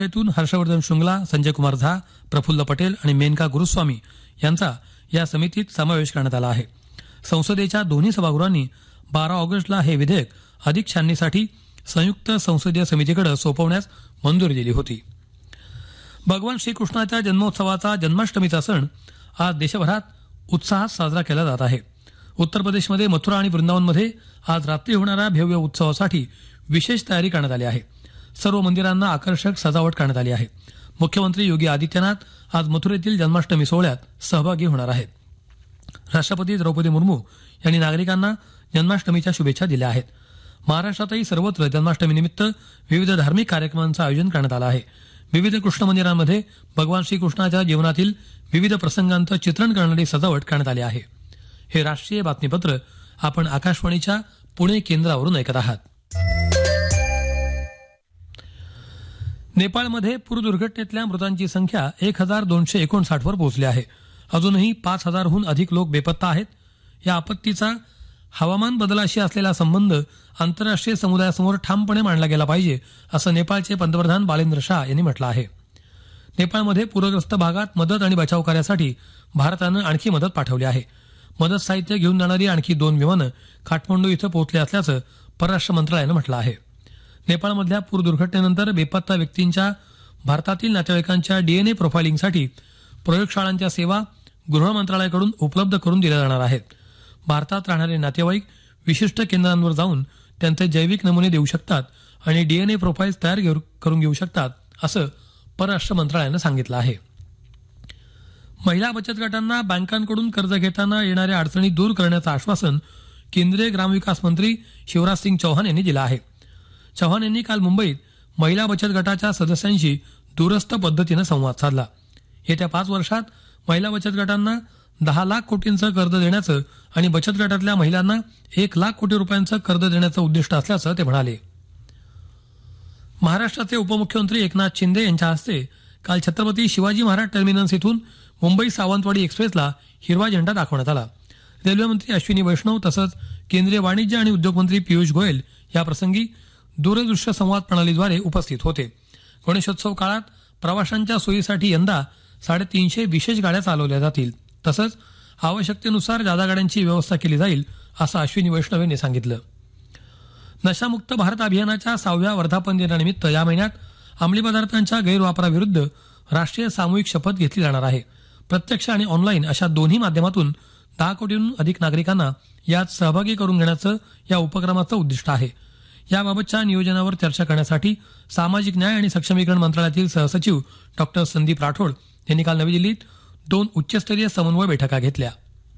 येथून हर्षवर्धन श्रृंगला, संजय कुमार झा, प्रफुल्ल पटेल आणि मेनका गुरुस्वामी यांचा या समितीत समावेश करण्यात आला आहे. संसदेच्या दोन्ही सभागृहांनी 12 ऑगस्टला हे विधेयक अधिक छाननीसाठी संयुक्त संसदीय समितीकडे सोपवण्यास मंजुरी दिली होती. भगवान श्रीकृष्णाच्या जन्मोत्सवाचा जन्माष्टमीचा सण आज देशभरात उत्साहात साजरा केला जात आहे. उत्तर प्रदेशमध्ये मथुरा आणि वृंदावनमध्ये आज रात्री होणाऱ्या भव्य उत्सवासाठी विशेष तयारी करण्यात आली आहे. सर्व मंदिरांना आकर्षक सजावट करण्यात आली आहे. मुख्यमंत्री योगी आदित्यनाथ आज मथुरेतील जन्माष्टमी सोहळ्यात सहभागी होणार आहेत. राष्ट्रपती द्रौपदी मुर्मू यांनी नागरिकांना जन्माष्टमीच्या शुभेच्छा दिल्या आहेत. महाराष्ट्रातही सर्वत्र जन्माष्टमीनिमित्त विविध धार्मिक कार्यक्रमांचं आयोजन करण्यात आलं आहे. विविध कृष्ण मंदिरांमध्ये भगवान श्रीकृष्णाच्या जीवनातील विविध प्रसंगांचं चित्रण करणारी सजावट करण्यात आली आहे. हे राष्ट्रीय बातमीपत्र आपण आकाशवाणीच्या पुणे केंद्रावरून ऐकत आहात. नेपाळमध्ये पूर दुर्घटनेतल्या मृतांची संख्या 1259 वर पोहोचली आहे. अजूनही 5000हून अधिक लोक बेपत्ता आहेत. या आपत्तीचा हवामान बदलाशी असलेला संबंध आंतरराष्ट्रीय समुदायासमोर ठामपणे मांडला गेला पाहिजे असं नेपाळचे पंतप्रधान बालेंद्र शाह यांनी म्हटलं आहे. नेपाळमध्ये पूरग्रस्त भागात मदत आणि बचाव कार्यासाठी भारतानं आणखी मदत पाठवली आहे. मदत साहित्य घेऊन जाणारी आणखी 2 विमानं काठमांडू इथं पोहोचली असल्याचं परराष्ट्र मंत्रालयानं म्हटलं आहे. नेपाळमधल्या पूर दुर्घटनेनंतर बेपत्ता व्यक्तींच्या भारतातील नातेवाईकांच्या डीएनए प्रोफायलिंगसाठी प्रयोगशाळांच्या सेवा गृह मंत्रालयाकडून उपलब्ध करून दिल्या जाणार आहेत. भारतात राहणारे नातेवाईक विशिष्ट केंद्रांवर जाऊन त्यांचे जैविक नमुने देऊ शकतात आणि डीएनए प्रोफाईल तयार करून घेऊ शकतात असं परराष्ट्र मंत्रालयानं सांगितलं आहे. महिला बचत गटांना बँकांकडून कर्ज घेताना येणाऱ्या अडचणी दूर करण्याचं आश्वासन केंद्रीय ग्रामविकास मंत्री शिवराज सिंग चौहान यांनी दिलं आहे. चौहान यांनी काल मुंबईत महिला बचत गटाच्या सदस्यांशी दूरस्थ पद्धतीनं संवाद साधला. येत्या 5 वर्षात महिला बचत गटांना 10 लाख कोटींचं कर्ज देण्याचं आणि बचत गटातल्या महिलांना 1 लाख कोटी रुपयांचं कर्ज देण्याचं उद्दिष्ट असल्याचं ते म्हणाले. महाराष्ट्राचे उपमुख्यमंत्री एकनाथ शिंदे यांच्या हस्ते काल छत्रपती शिवाजी महाराज टर्मिनस इथून मुंबई सावंतवाडी एक्सप्रेसला हिरवा झेंडा दाखवण्यात आला. रेल्वेमंत्री अश्विनी वैष्णव तसंच केंद्रीय वाणिज्य आणि उद्योग मंत्री पियुष गोयल याप्रसंगी दूरदृश्य संवाद प्रणालीद्वारे उपस्थित होते. गणेशोत्सव काळात प्रवाशांच्या सोयीसाठी यंदा 350 विशेष गाड्या चालवल्या जातील. तसंच आवश्यकतेनुसार जादा गाड्यांची व्यवस्था केली जाईल असं अश्विनी वैष्णव यांनी सांगितलं. नशामुक्त भारत अभियानाच्या 6व्या वर्धापन दिनानिमित्त या महिन्यात अंमली पदार्थांच्या गैरवापराविरुद्ध राष्ट्रीय सामूहिक शपथ घेतली जाणार आहे. प्रत्यक्ष आणि ऑनलाईन अशा दोन्ही माध्यमातून 10 कोटींहून अधिक नागरिकांना यात सहभागी करून घेण्याचं या उपक्रमाचं उद्दिष्ट आहे. याबाबतच्या नियोजनावर चर्चा करण्यासाठी सामाजिक न्याय आणि सक्षमीकरण मंत्रालयातील सहसचिव डॉक्टर संदीप राठोड यांनी काल नवी दिल्लीत 2 उच्चस्तरीय समन्वय बैठका घेतल्या.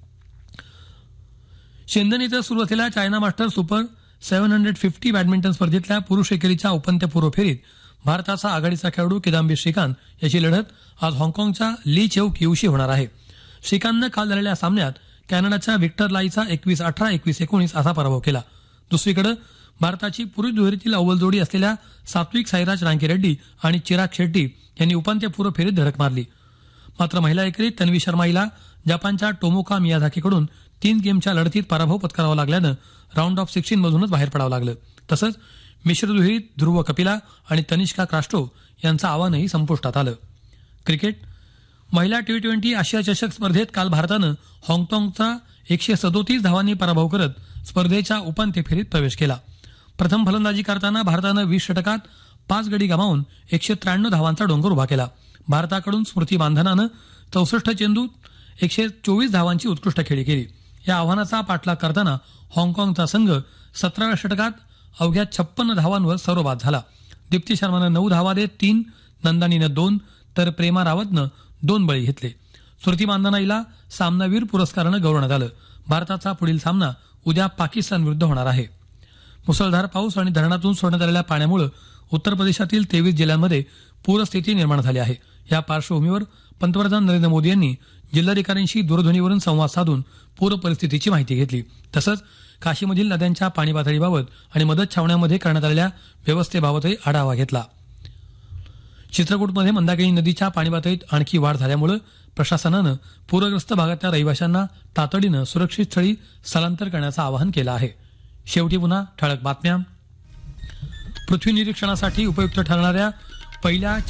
शेंदन इथं सुरू असलेल्या चायना मास्टर सुपर 750 बॅडमिंटन स्पर्धेतल्या पुरुष एकेरीच्या उपांत्यपूर्व फेरीत भारताचा आघाडीचा खेळाडू किदांबी श्रीकांत याची लढत आज हाँगकाँगच्या ली चेऊक येऊशी होणार आहे. श्रीकांतनं काल झालेल्या सामन्यात कॅनडाच्या व्हिक्टर लाईचा 21-18, 21-19 असा पराभव केला. दुसरीकडे भारताची पुरुष दुहेरीतील अव्वल जोडी असलेल्या सात्विक साईराज रांकीरेड्डी आणि चिराग शेट्टी यांनी उपांत्यपूर्व फेरीत धडक मारली. मात्र महिला एकेरीत तन्वी शर्मा हिला जपानच्या टोमोका मियाझाकीकडून 3 गेमच्या लढतीत पराभव पत्करावा लागल्यानं राऊंड ऑफ 16 मधूनच बाहेर पडावं लागलं. तसंच मिश्र दुहेरीत ध्रुव कपिला आणि तनिष्का क्रास्टो यांचं आव्हानही संपुष्टात आलं. क्रिकेट महिला T20 आशिया चषक स्पर्धेत काल भारतानं हाँगकाँगचा 137 धावांनी पराभव करत स्पर्धेच्या उपांत्य फेरीत प्रवेश केला. प्रथम फलंदाजी करताना भारतानं 20 षटकात 5 गडी गमावून 193 धावांचा डोंगर उभा केला. भारताकडून स्मृती मानधनानं 64 चेंडूत 124 धावांची उत्कृष्ट खेळी केली. या आव्हानाचा पाठलाग करताना हाँगकाँगचा संघ 17व्या षटकात अवघ्या 56 धावांवर सर्वबाद झाला. दीप्ती शर्मानं 9 धावा देत 3, नंदानीनं 2 तर प्रेमा रावतनं 2 बळी घेतले. स्मृती मानधना हिला सामनावीर पुरस्कारानं गौरवण्यात आलं. भारताचा पुढील सामना उद्या पाकिस्तान विरुद्ध होणार आहे. मुसळधार पाऊस आणि धरणातून सोडण्यात आलेल्या पाण्यामुळे उत्तर प्रदेशातील 23 जिल्ह्यांमध्ये पूरस्थिती निर्माण झाली आहे. या पार्श्वभूमीवर पंतप्रधान नरेंद्र मोदी यांनी जिल्हाधिकाऱ्यांशी दूरध्वनीवरून संवाद साधून पूर परिस्थितीची माहिती घेतली. तसंच काशीमधील नद्यांच्या पाणी पातळीबाबत आणि मदत छावण्यांमध्ये करण्यात आलेल्या व्यवस्थेबाबतही आढावा घेतला. चित्रकूटमध्ये मंदाकिनी नदीच्या पाणी पातळीत आणखी वाढ झाल्यामुळे प्रशासनानं पूरग्रस्त भागातल्या रहिवाशांना तातडीनं सुरक्षित स्थळी स्थलांतर करण्याचं आवाहन केलं आहे. शेवटी पुन्हा ठळक बातम्या. पृथ्वी निरीक्षणासाठी उपयुक्त ठरणाऱ्या पहिल्या